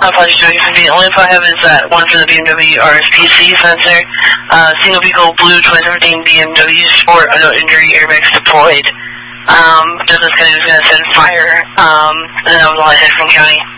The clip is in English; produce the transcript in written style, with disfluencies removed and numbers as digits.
Apologies, the only info I have is that one for the BMW RSPC sensor, single vehicle blue 2017 BMW Sport, no injury, airbags deployed. Douglas County was going to send fire, and that was all I had from county.